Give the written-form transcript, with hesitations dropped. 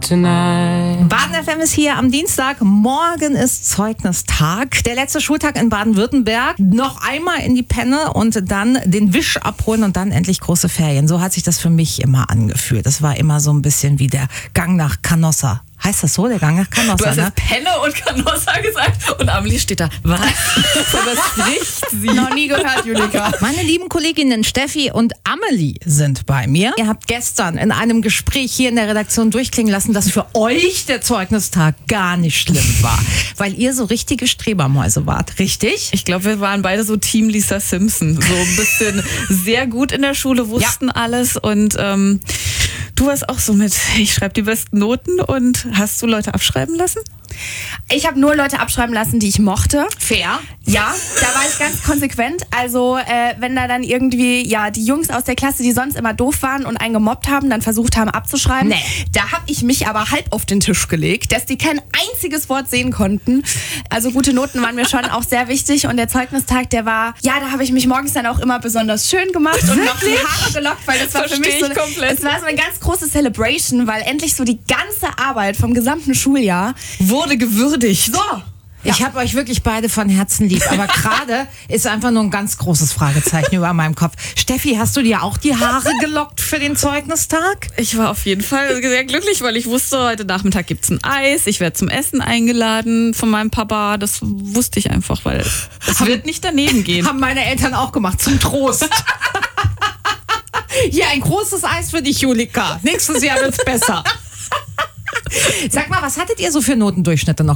tonight. Baden FM ist hier am Dienstag. Morgen ist Zeugnistag. Der letzte Schultag in Baden-Württemberg. Noch einmal in die Penne und dann den Wisch abholen und dann endlich große Ferien. So hat sich das für mich immer angefühlt. Das war immer so ein bisschen wie der Gang nach Canossa. Heißt das so, der Gang nach Canossa? Du hast ne? jetzt Penne und Canossa gesagt und Amelie steht da. Was? Was spricht sie? Noch nie gehört, Julika. Meine lieben Kolleginnen Steffi und Amelie sind bei mir. Ihr habt gestern in einem Gespräch hier in der Redaktion durchklingen lassen, dass für euch der Zeugnistag gar nicht schlimm war, weil ihr so richtige Strebermäuse wart, richtig? Ich glaube, wir waren beide so Team Lisa Simpson. So ein bisschen sehr gut in der Schule, wussten alles und du warst auch so mit, ich schreibe die besten Noten. Und hast du Leute abschreiben lassen? Ich habe nur Leute abschreiben lassen, die ich mochte. Fair. Ja, da war ich ganz konsequent. Also wenn da dann irgendwie die Jungs aus der Klasse, die sonst immer doof waren und einen gemobbt haben, dann versucht haben abzuschreiben, da habe ich mich aber halb auf den Tisch gelegt, dass die kein einziges Wort sehen konnten. Also gute Noten waren mir schon auch sehr wichtig und der Zeugnistag, der war, da habe ich mich morgens dann auch immer besonders schön gemacht und noch die Haare gelockt, weil das war für mich so, es war so eine ganz große Celebration, weil endlich so die ganze Arbeit vom gesamten Schuljahr wurde gewürdigt. So. Ich habe euch wirklich beide von Herzen lieb, aber gerade ist einfach nur ein ganz großes Fragezeichen über meinem Kopf. Steffi, hast du dir auch die Haare gelockt für den Zeugnistag? Ich war auf jeden Fall sehr glücklich, weil ich wusste, heute Nachmittag gibt's ein Eis, ich werde zum Essen eingeladen von meinem Papa. Das wusste ich einfach, weil es wird nicht daneben gehen. Haben meine Eltern auch gemacht, zum Trost. Hier ein großes Eis für dich, Julika. Nächstes Jahr wird's besser. Sag mal, was hattet ihr so für Notendurchschnitte noch?